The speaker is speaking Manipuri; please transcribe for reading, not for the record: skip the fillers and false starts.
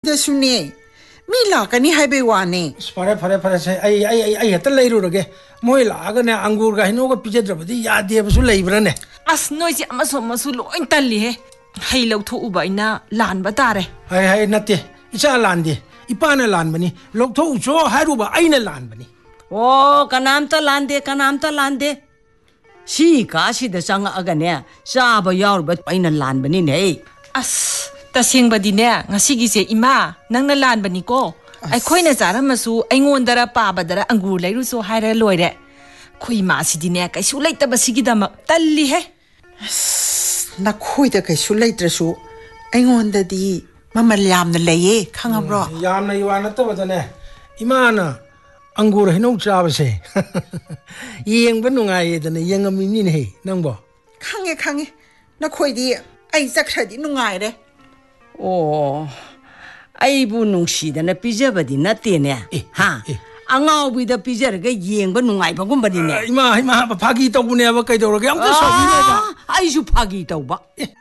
Desune, Mila can you have a one? Fare say, I had to lay ruge. Moila, Angurga, I know a picture of the Yadia was labrane. As noisy Amasulo in Tali, Halo to Ubaina, Lan Batare. I had not it's a landi, Ipana landbani, look to show Haruba, Aina landbani. Oh, Kanamta lande. She kashi the sanga agane, Saba yaur but Aina landbani, eh? As. Tasing ba din niya, nga sige siya ima, nang nalaan ba ni ko? Ay ko'y nazara masu, ay ngondara pa ba dara ang gulay ruso hayra loire. Ko'y masi din niya, kay sulay taba sige dama, tali he. Nakoy da kay sulay traso, ay ngonda di, mamalyam na laye, kanga bro. Yam na iwana to ba ne? Imana, ang gura hinong traba siya. Iyang ba nung ay ito na iyang aminin he, nang ba? Kange, nakoy di, ay saksa di nung ay re. Oh, ay bunong sida na pizza ba din natin eh? Ha? Ang awbi da pizza ga yeng ba nung ay pa kumba din eh? Ima, pagitaw ko niya ba kayo daw? Ang kasabi mo ba? Ay, su pagitaw ba?